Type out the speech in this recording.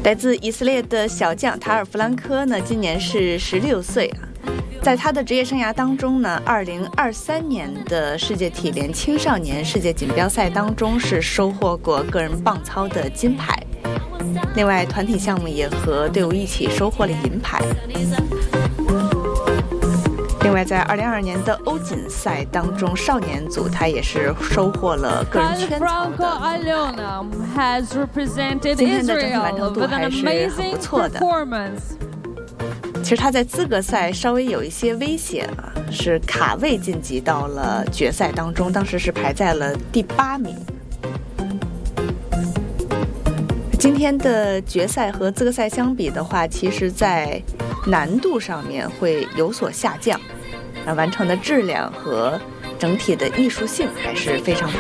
来自以色列的小将塔尔弗兰科呢，今年是16岁啊。在他的职业生涯当中呢，2023年的世界体联青少年世界锦标赛当中是收获过个人棒操的金牌，另外团体项目也和队伍一起收获了银牌。另外在2022年的欧锦赛当中，少年组他也是收获了个人圈操的银牌。今天的整体完成度还是很不错的。其实他在资格赛稍微有一些危险啊，是卡位晋级到了决赛当中，当时是排在了第8名。今天的决赛和资格赛相比的话，其实在难度上面会有所下降，完成的质量和整体的艺术性还是非常